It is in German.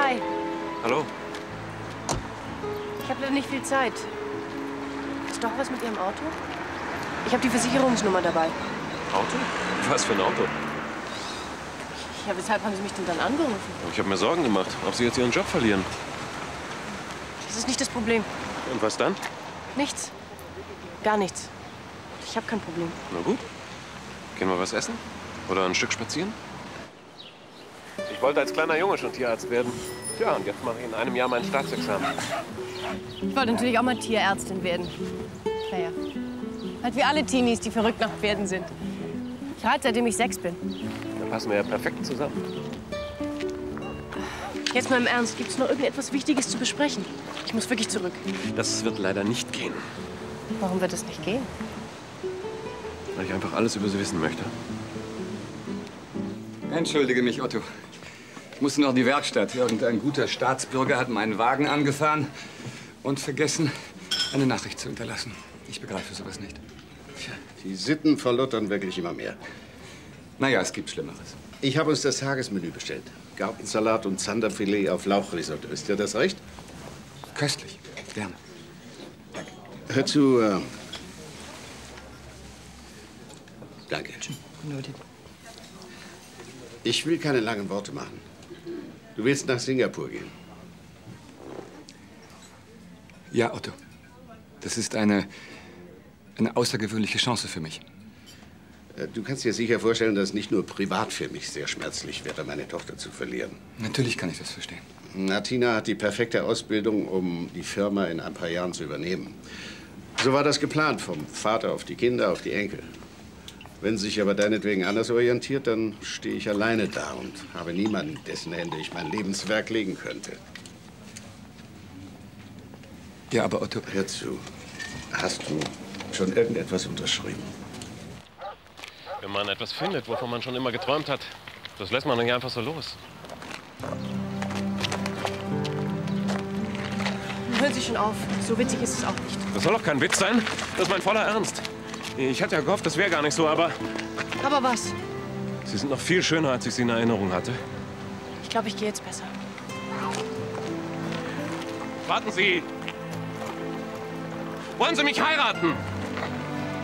Hi. Hallo. Ich habe leider nicht viel Zeit. Ist doch was mit Ihrem Auto? Ich habe die Versicherungsnummer dabei. Auto? Was für ein Auto? Ja, weshalb haben Sie mich denn dann angerufen? Ich habe mir Sorgen gemacht, ob Sie jetzt Ihren Job verlieren. Das ist nicht das Problem. Und was dann? Nichts. Gar nichts. Ich habe kein Problem. Na gut. Gehen wir was essen? Oder ein Stück spazieren? Ich wollte als kleiner Junge schon Tierarzt werden. Ja, und jetzt mache ich in einem Jahr mein Staatsexamen. Ich wollte natürlich auch mal Tierärztin werden. Naja. Halt wie alle Teenies, die verrückt nach Pferden sind. Ich reite, seitdem ich 6 bin. Da passen wir ja perfekt zusammen. Jetzt mal im Ernst, gibt es noch irgendetwas Wichtiges zu besprechen? Ich muss wirklich zurück. Das wird leider nicht gehen. Warum wird es nicht gehen? Weil ich einfach alles über Sie wissen möchte. Entschuldige mich, Otto. Ich musste noch in die Werkstatt. Irgendein guter Staatsbürger hat meinen Wagen angefahren und vergessen, eine Nachricht zu hinterlassen. Ich begreife sowas nicht. Tja, die Sitten verlottern wirklich immer mehr. Naja, es gibt Schlimmeres. Ich habe uns das Tagesmenü bestellt. Gartensalat und Zanderfilet auf Lauchrisotto. Ist dir das recht? Köstlich. Gerne. Hör zu, danke. Ich will keine langen Worte machen. Du willst nach Singapur gehen. Ja, Otto. Das ist eine außergewöhnliche Chance für mich. Du kannst dir sicher vorstellen, dass es nicht nur privat für mich sehr schmerzlich wäre, meine Tochter zu verlieren. Natürlich kann ich das verstehen. Tina hat die perfekte Ausbildung, um die Firma in ein paar Jahren zu übernehmen. So war das geplant, vom Vater auf die Kinder, auf die Enkel. Wenn sie sich aber deinetwegen anders orientiert, dann stehe ich alleine da und habe niemanden, dessen Hände ich mein Lebenswerk legen könnte. Ja, aber Otto... Hör zu. Hast du schon irgendetwas unterschrieben? Wenn man etwas findet, wovon man schon immer geträumt hat, das lässt man dann ja einfach so los. Hören Sie schon auf. So witzig ist es auch nicht. Das soll doch kein Witz sein. Das ist mein voller Ernst. Ich hatte ja gehofft, das wäre gar nicht so, aber... Aber was? Sie sind noch viel schöner, als ich Sie in Erinnerung hatte. Ich glaube, ich gehe jetzt besser. Warten Sie! Wollen Sie mich heiraten?